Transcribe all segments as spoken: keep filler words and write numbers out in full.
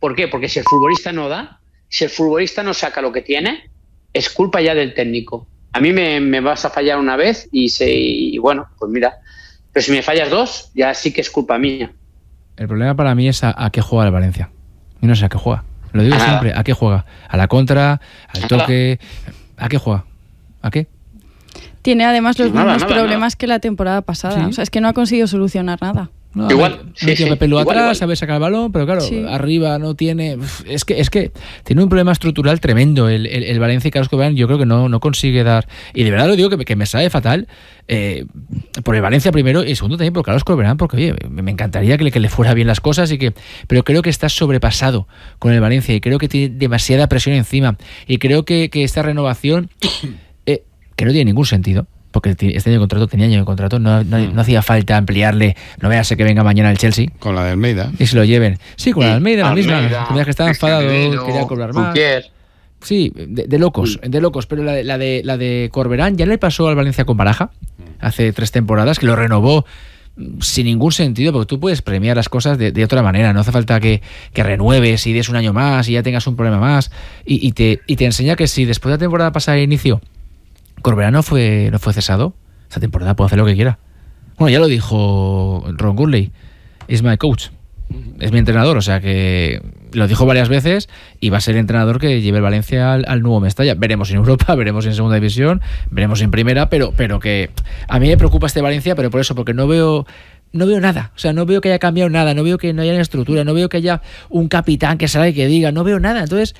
¿Por qué? Porque si el futbolista no da, si el futbolista no saca lo que tiene, es culpa ya del técnico. A mí me, me vas a fallar una vez y, se, y bueno, pues mira, pero si me fallas dos, ya sí que es culpa mía. El problema para mí es a, a qué juega el Valencia. Y no sé a qué juega. Lo digo a siempre, nada. ¿A qué juega? ¿A la contra? ¿Al toque? ¿A qué juega? ¿A qué? Tiene además los nada, mismos nada, problemas nada. que la temporada pasada. ¿Sí? O sea, es que no ha conseguido solucionar nada. No, igual, sí, metió sí, Pepe Lu igual, atrás, igual. sabe sacar el balón, pero claro, Sí. arriba no tiene... Es que es que tiene un problema estructural tremendo el, el, el Valencia y Carlos Corberán. Yo creo que no, no consigue dar... Y de verdad lo digo, que me, que me sabe fatal eh, por el Valencia primero y segundo también por Carlos Corberán, porque oye, me encantaría que le, que le fuera bien las cosas, y que pero creo que está sobrepasado con el Valencia y creo que tiene demasiada presión encima y creo que, que esta renovación eh, que no tiene ningún sentido. Porque este año de contrato tenía año de contrato, no, no, no hacía falta ampliarle, no veas que venga mañana el Chelsea. Con la de Almeida. Y se lo lleven. Sí, con Sí, la Almeida, la Almeida, misma. Tenía que estar enfadado, Escandero, quería cobrar más. Fouquier. Sí, de, de locos, Mm. de locos. Pero la de, la, de, la de Corberán ya le pasó al Valencia con Baraja hace tres temporadas, que lo renovó sin ningún sentido, porque tú puedes premiar las cosas de, de otra manera. No hace falta que, que renueves y des un año más y ya tengas un problema más. Y, y, te, y te enseña que si después de la temporada pasada de inicio Corberán no fue, no fue cesado, esta temporada puede hacer lo que quiera. Bueno, ya lo dijo Ron Gurley, is my coach, es mi entrenador, o sea que lo dijo varias veces y va a ser el entrenador que lleve el Valencia al, al nuevo Mestalla. Veremos en Europa, veremos en segunda división, veremos en primera, pero, pero que a mí me preocupa este Valencia, pero por eso, porque no veo... No veo nada, o sea, no veo que haya cambiado nada, no veo que no haya una estructura, no veo que haya un capitán que salga y que diga, no veo nada. Entonces,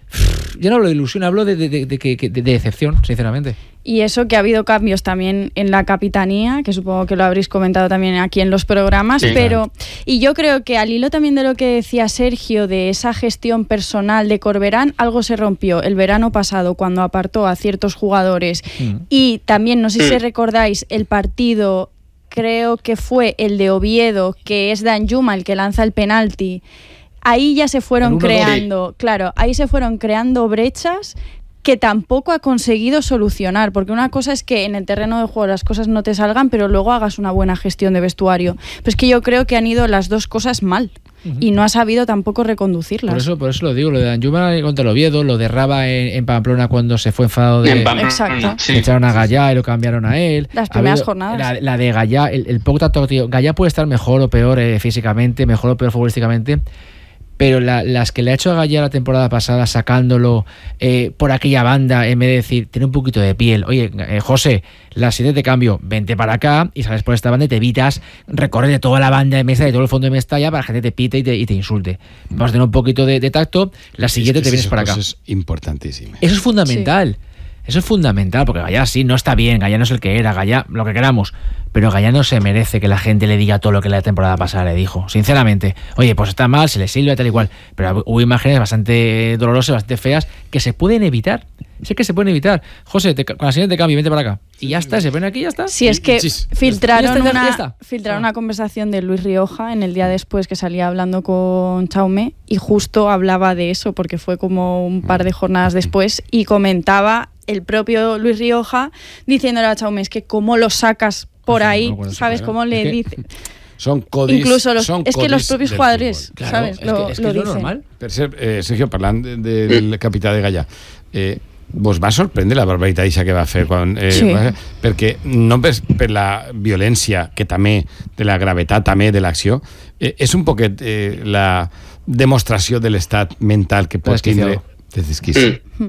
yo no hablo de ilusión, hablo de, de, de, de, de, de decepción, sinceramente. Y eso, que ha habido cambios también en la capitanía, que supongo que lo habréis comentado también aquí en los programas, Sí, pero y yo creo que al hilo también de lo que decía Sergio, de esa gestión personal de Corberán, algo se rompió el verano pasado cuando apartó a ciertos jugadores. Mm. Y también, no sé si recordáis, el partido, creo que fue el de Oviedo, que es Danjuma el que lanza el penalti. Ahí ya se fueron creando, claro, ahí se fueron creando brechas que tampoco ha conseguido solucionar, porque una cosa es que en el terreno de juego las cosas no te salgan, pero luego hagas una buena gestión de vestuario. Pero es que yo creo que han ido las dos cosas mal. Uh-huh. Y no ha sabido tampoco reconducirlas. Por eso, por eso lo digo, lo de Danjuma contra el Oviedo, lo de Raba en, en Pamplona cuando se fue enfadado de... Exacto. Sí. Echaron a Gallá y lo cambiaron a él. Las primeras habido, jornadas. La, la de Gallá, el, el poco tanto, tío, Gallá puede estar mejor o peor eh, físicamente, mejor o peor futbolísticamente, pero la, las que le ha hecho a Gallá la temporada pasada, sacándolo eh, por aquella banda, en vez de decir, tiene un poquito de piel, oye, eh, José, las siete de cambio, vente para acá y sales por esta banda y te evitas recorrer de toda la banda de Mestalla, de todo el fondo de Mestalla, para que la gente te pite y te, y te insulte. Vamos a tener un poquito de, de tacto, la siguiente es que te vienes para acá. Eso es importantísimo. Eso es fundamental. Sí. Eso es fundamental, porque Gallá sí, no está bien, Gallá no es el que era, Gallá, lo que queramos, pero Gallá no se merece que la gente le diga todo lo que la temporada pasada le dijo, sinceramente. Oye, pues está mal, se le sirve, tal y cual, pero hubo imágenes bastante dolorosas, bastante feas, que se pueden evitar. Sé que se pueden evitar. José, te, con la siguiente cambio, vente para acá. Y ya está, se pone aquí y ya está. Sí, es que filtraron, ya está, una, ya está. filtraron una conversación de Luis Rioja en el día después, que salía hablando con Chaume, y justo hablaba de eso, porque fue como un par de jornadas después, y comentaba el propio Luis Rioja diciéndole a Chaume, es que cómo lo sacas por no, ahí, no, bueno, ¿sabes? Cómo le es dice... Son codis, incluso los, son es que los propios jugadores, claro, ¿sabes? Es lo, que, es que lo es lo dicen. normal. Per ser, eh, Sergio, parlant de, de, del capità de Gallà, eh, vos va sorprendre la barbaritat eixa que va fer quan, eh, sí. va, perquè no per, per la violència, que també, de la gravetat també de l'acció, eh, és un poquet eh, la demostració de l'estat mental que pot tindre de desquici. Mm.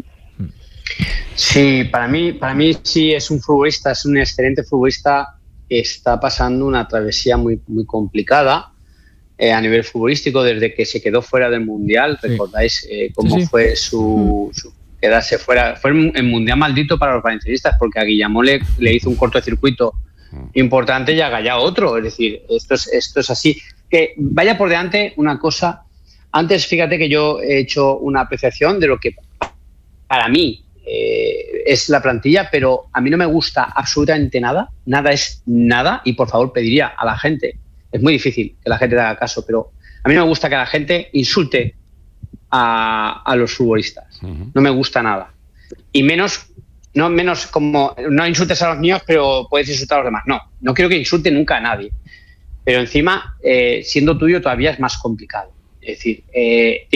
Sí, para mí, para mí sí es un futbolista, es un excelente futbolista que está pasando una travesía muy, muy complicada eh, a nivel futbolístico desde que se quedó fuera del Mundial. Sí. ¿Recordáis eh, cómo sí, sí. fue su, su quedarse fuera? Fue el Mundial maldito para los valencianistas, porque a Guillamón le, le hizo un cortocircuito importante y a Gallá otro. Es decir, esto es, esto es así. Que vaya por delante una cosa. Antes, fíjate que yo he hecho una apreciación de lo que para mí Eh, es la plantilla, pero a mí no me gusta absolutamente nada, nada es nada, y por favor pediría a la gente, es muy difícil que la gente te haga caso, pero a mí no me gusta que la gente insulte a, a los futbolistas, uh-huh. no me gusta nada, y menos, no menos como, no insultes a los míos, pero puedes insultar a los demás, no, no quiero que insulte nunca a nadie, pero encima, eh, siendo tuyo todavía es más complicado, es decir, eh,